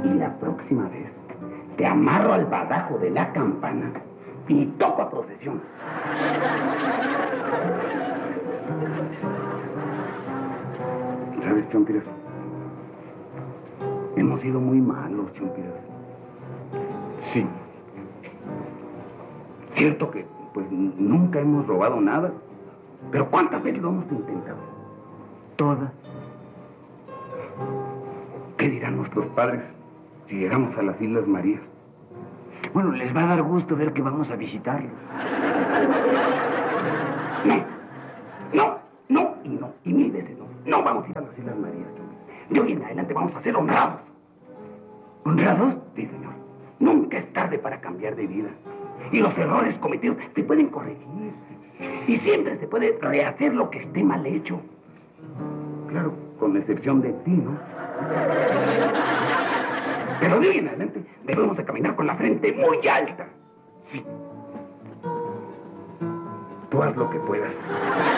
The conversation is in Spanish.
Y la próxima vez te amarro al badajo de la campana y toco a procesión. ¿Sabes, Chompiras? Hemos sido muy malos, Chompiras. Sí. Cierto que, pues, nunca hemos robado nada. Pero ¿cuántas veces lo hemos intentado? Todas. ¿Qué dirán nuestros padres si llegamos a las Islas Marías? Bueno, les va a dar gusto ver que vamos a visitarlos. No, y 1000 veces no. No vamos a ir a las Islas Marías. De hoy en adelante vamos a ser honrados. ¿Honrados? Sí, señor. Nunca es tarde para cambiar de vida. Y los errores cometidos se pueden corregir. Y siempre se puede rehacer lo que esté mal hecho. Claro, con excepción de ti, ¿no? Pero de hoy en adelante debemos de caminar con la frente muy alta. Sí. Tú haz lo que puedas.